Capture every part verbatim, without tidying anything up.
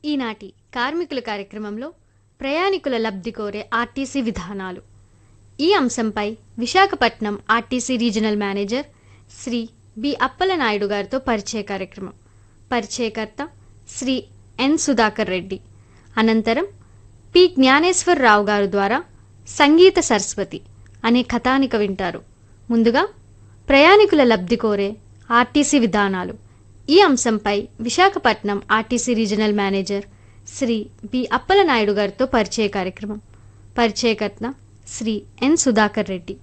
ఈనాటి కార్మికుల కార్యక్రమంలో ప్రయాణికుల లబ్ధి కోరే ఆర్టీసీ విధానాలు ఈ అంశంపై Visakhapatnam RTC regional manager Shri B Appalanaidu గారితో పరిచయ కార్యక్రమం. పరిచయకర్త శ్రీ ఎన్ సుధాకర్ రెడ్డి. అనంతరం పి జ్ఞానేశ్వరరావు గారు ద్వారా సంగీత సరస్వతి అనే కథానిక వింటారు. ముందుగా ప్రయాణికుల లబ్ధి కోరే ఆర్టీసీ విధానాలు ఈ అంశంపై Visakhapatnam RTC regional manager Shri B Appalanaidu గారితో పరిచయ కార్యక్రమం. పరిచయకర్త శ్రీ ఎన్ సుధాకర్ రెడ్డి.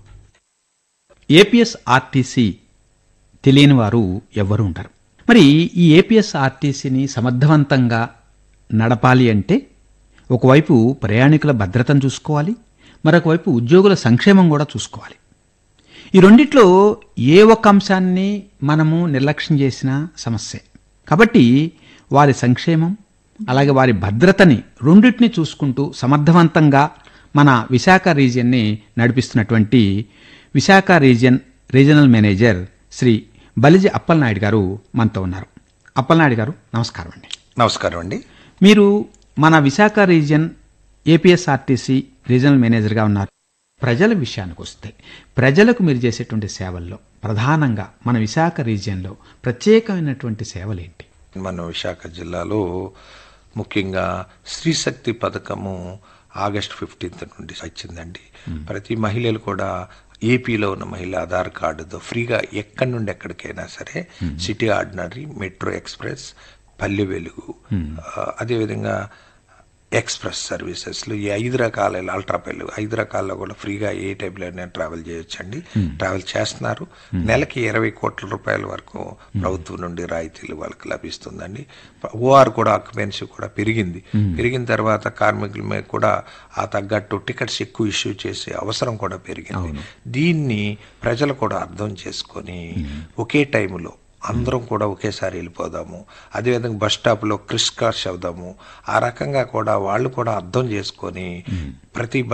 ఏపీఎస్ ఆర్టీసీ తెలియని వారు ఎవ్వరూ ఉంటారు. మరి ఈ ఏపీఎస్ ఆర్టీసీని సమర్థవంతంగా నడపాలి అంటే ఒకవైపు ప్రయాణికుల భద్రతను చూసుకోవాలి, మరొక వైపు ఉద్యోగుల సంక్షేమం కూడా చూసుకోవాలి. ఈ రెండిట్లో ఏ ఒక్క అంశాన్ని మనము నిర్లక్ష్యం చేసినా సమస్యే. కాబట్టి వారి సంక్షేమం అలాగే వారి భద్రతని రెండింటిని చూసుకుంటూ సమర్థవంతంగా మన విశాఖ రీజియన్ని నడిపిస్తున్నటువంటి Visakha region regional manager Shri Balija Appalanaidu గారు మనతో ఉన్నారు. అప్పలనాయుడు గారు నమస్కారం అండి. నమస్కారం అండి. మీరు మన విశాఖ రీజియన్ ఏపీఎస్ఆర్టీసీ రీజనల్ మేనేజర్గా ఉన్నారు. ప్రజల విషయానికి వస్తే ప్రజలకు మీరు చేసేటువంటి సేవల్లో ప్రధానంగా మన విశాఖ రీజియన్లో ప్రత్యేకమైనటువంటి సేవలు ఏంటి? మన విశాఖ జిల్లాలో ముఖ్యంగా స్త్రీశక్తి పథకము ఆగస్ట్ ఫిఫ్టీన్త్ నుండి వచ్చిందండి. ప్రతి మహిళలు కూడా ఏపీలో ఉన్న మహిళ ఆధార్ కార్డుతో ఫ్రీగా ఎక్కడి నుండి ఎక్కడికైనా సరే city ordinary, metro express, Palle Velugu, అదేవిధంగా ఎక్స్ప్రెస్ సర్వీసెస్లో ఈ ఐదు రకాల అల్ట్రా పల్లె ఐదు రకాల్లో కూడా ఫ్రీగా ఏ టైప్లో అయినా ట్రావెల్ చేయొచ్చండి. ట్రావెల్ చేస్తున్నారు. నెలకి ఇరవై కోట్ల రూపాయల వరకు ప్రభుత్వం నుండి రాయితీలు వాళ్ళకి లభిస్తుందండి. ఓఆర్ కూడా ఆక్యుపెన్సీ కూడా పెరిగింది. పెరిగిన తర్వాత కార్మికుల మీద కూడా ఆ తగ్గట్టు టికెట్స్ ఎక్కువ ఇష్యూ చేసే అవసరం కూడా పెరిగింది. దీన్ని ప్రజలు కూడా అర్థం చేసుకొని ఒకే టైంలో అందరం కూడా ఒకేసారి వెళ్ళిపోదాము, అదేవిధంగా బస్ స్టాప్లో క్రిస్ క్రాష్ అవుదాము, ఆ రకంగా కూడా వాళ్ళు కూడా అర్థం చేసుకొని ప్రతి